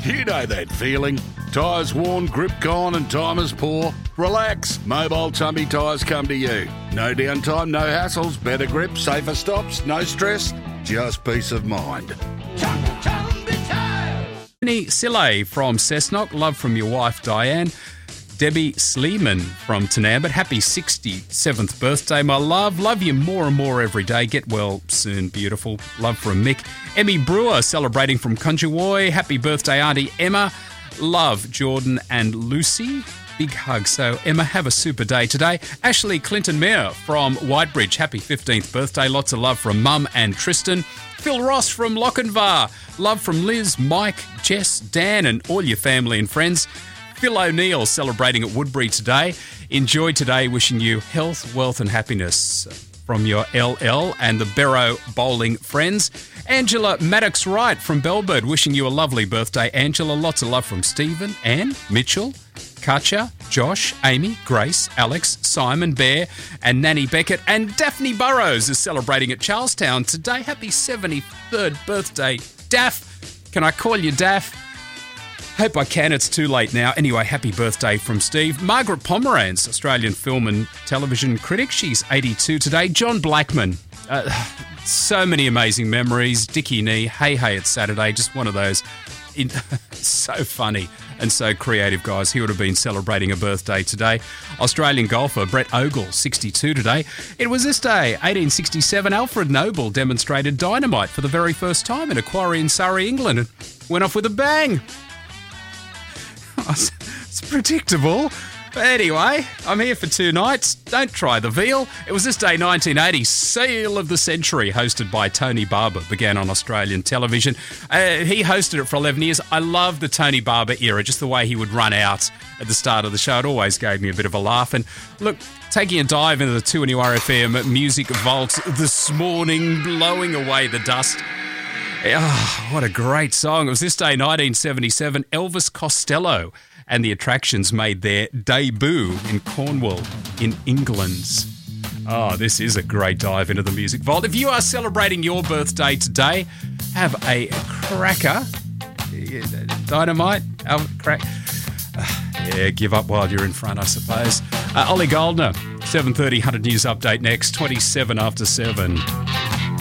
You know that feeling. Tyres worn, grip gone and time is poor. Relax. Mobile Tumby Tyres come to you. No downtime, no hassles, better grip, safer stops, no stress, just peace of mind. Annie Sille from Cessnock, love from your wife Diane. Debbie Sleeman from Tanambit, happy 67th birthday, my love. Love you more and more every day. Get well soon, beautiful. Love from Mick. Emmy Brewer celebrating from Conjawoi. Happy birthday, Auntie Emma. Love, Jordan and Lucy. Big hug. So, Emma, have a super day today. Ashley Clinton Mayer from Whitebridge. Happy 15th birthday. Lots of love from Mum and Tristan. Phil Ross from Lochinvar. Love from Liz, Mike, Jess, Dan and all your family and friends. Phil O'Neill celebrating at Woodbury today. Enjoy today. Wishing you health, wealth and happiness from your LL and the Barrow Bowling friends. Angela Maddox Wright from Bellbird. Wishing you a lovely birthday, Angela. Lots of love from Stephen, Anne, Mitchell, Katja, Josh, Amy, Grace, Alex, Simon, Bear and Nanny Beckett. And Daphne Burrows is celebrating at Charlestown today. Happy 73rd birthday, Daff. Can I call you Daff? Hope I can. It's too late now. Anyway, happy birthday from Steve. Margaret Pomeranz, Australian film and television critic. She's 82 today. John Blackman. So many amazing memories. Dickie Nee. Hey, it's Saturday. Just one of those. So funny and so creative guys. He would have been celebrating a birthday today. Australian golfer Brett Ogle, 62 today. It was this day, 1867, Alfred Noble demonstrated dynamite for the very first time in a quarry in Surrey, England. And went off with a bang. It's predictable. But anyway, I'm here for 2 nights. Don't try the veal. It was this day, 1980. Seal of the Century, hosted by Tony Barber, began on Australian television. He hosted it for 11 years. I love the Tony Barber era, just the way he would run out at the start of the show. It always gave me a bit of a laugh. And look, taking a dive into the 2NURFM Music Vault this morning, blowing away the dust. Oh, what a great song. It was this day, 1977, Elvis Costello and the Attractions made their debut in Cornwall, in England. Oh, this is a great dive into the Music Vault. If you are celebrating your birthday today, have a cracker. Dynamite? Yeah, give up while you're in front, I suppose. Ollie Goldner, 7:30 100 News Update next, 27 after 7.